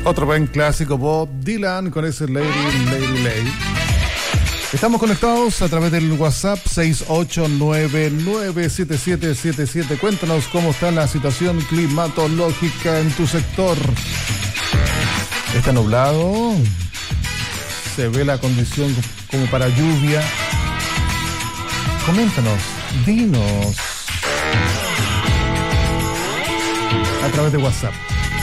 Otro buen clásico, Bob Dylan, con ese Lady, Lady, Lady. Estamos conectados a través del WhatsApp 68997777. Cuéntanos cómo está la situación climatológica en tu sector. ¿Está nublado? ¿Se ve la condición como para lluvia? Coméntanos, dinos a través de WhatsApp.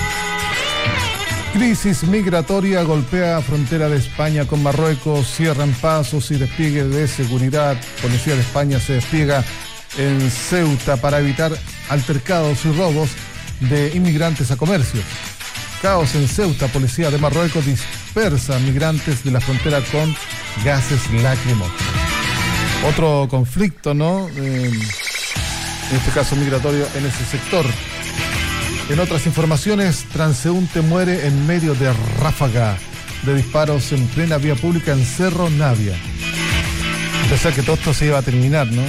Crisis migratoria golpea frontera de España con Marruecos, cierran pasos y despliegue de seguridad. Policía de España se despliega en Ceuta para evitar altercados y robos de inmigrantes a comercio. Caos en Ceuta, policía de Marruecos dispersa migrantes de la frontera con gases lacrimógenos. Otro conflicto, ¿no? En este caso migratorio en ese sector. En otras informaciones, transeúnte muere en medio de ráfaga de disparos en plena vía pública en Cerro Navia. Pensé que todo esto se iba a terminar, ¿no?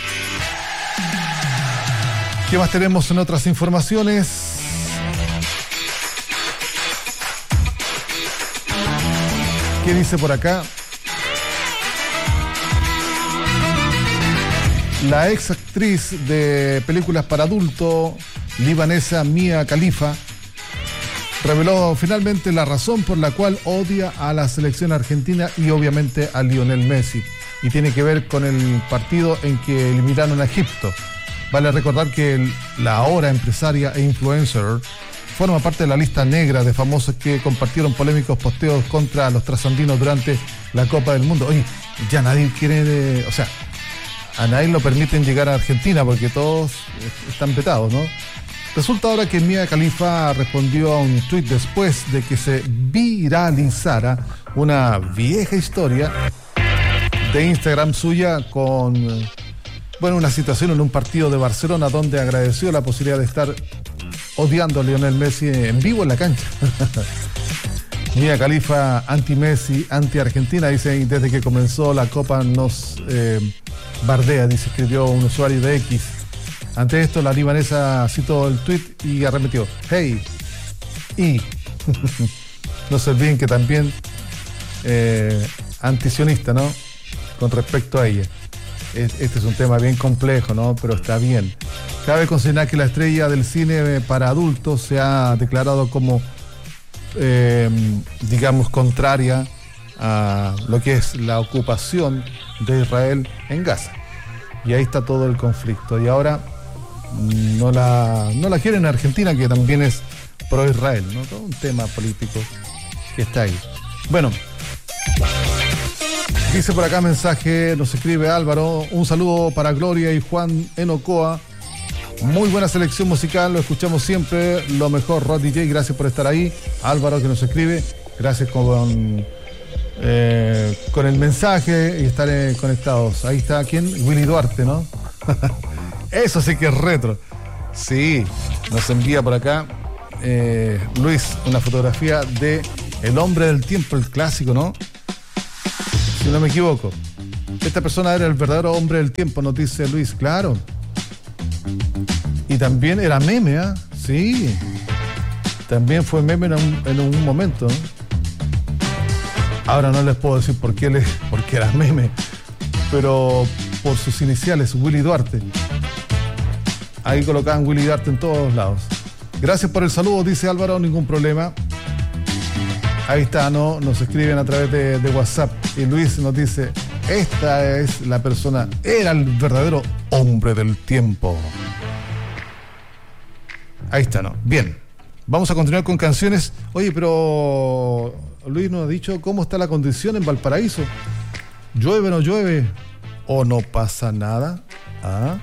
¿Qué más tenemos en otras informaciones? ¿Qué dice por acá? La ex actriz de películas para adulto libanesa Mia Khalifa reveló finalmente la razón por la cual odia a la selección argentina y obviamente a Lionel Messi, y tiene que ver con el partido en que eliminaron a Egipto. Vale recordar que la ahora empresaria e influencer forma parte de la lista negra de famosos que compartieron polémicos posteos contra los trasandinos durante la Copa del Mundo. Oye, ya nadie quiere, a nadie lo permiten llegar a Argentina porque todos están vetados, ¿no? Resulta ahora que Mia Khalifa respondió a un tuit después de que se viralizara una vieja historia de Instagram suya con, una situación en un partido de Barcelona donde agradeció la posibilidad de estar odiando a Lionel Messi en vivo en la cancha. Mia Khalifa anti-Messi, anti-Argentina, dice, y desde que comenzó la Copa nos bardea, dice, escribió un usuario de X. Ante esto, la libanesa citó el tuit y arremetió: hey, y no se olviden que también antisionista, ¿no? Con respecto a ella. Este es un tema bien complejo, ¿no? Pero está bien. Cabe considerar que la estrella del cine para adultos se ha declarado como, contraria a lo que es la ocupación de Israel en Gaza. Y ahí está todo el conflicto. Y ahora no la quieren en Argentina, que también es pro-Israel, ¿no? Todo un tema político que está ahí. Bueno, dice por acá mensaje, nos escribe Álvaro: un saludo para Gloria y Juan Enocoa. Muy buena selección musical, lo escuchamos siempre, lo mejor, Rod DJ, gracias por estar ahí. Álvaro, que nos escribe, gracias con el mensaje y estar conectados. Ahí está, ¿quién? Willy Duarte, ¿no? Eso sí que es retro. Sí, nos envía por acá Luis una fotografía de El Hombre del Tiempo, el clásico, ¿no? Si no me equivoco. Esta persona era el verdadero hombre del tiempo, nos dice Luis, claro. Y también era meme, ¿ah? Sí. También fue meme en un momento, ¿no? Ahora no les puedo decir por qué era meme, pero por sus iniciales, Willy Duarte. Ahí colocaban Willy Duarte en todos lados. Gracias por el saludo, dice Álvaro, ningún problema. Ahí está, ¿no? Nos escriben a través de WhatsApp. Y Luis nos dice: esta es la persona, era el verdadero hombre del tiempo. Ahí está, ¿no? Bien, vamos a continuar con canciones. Oye, pero Luis nos ha dicho cómo está la condición en Valparaíso. ¿Llueve o no llueve? ¿O no pasa nada? ¿Ah?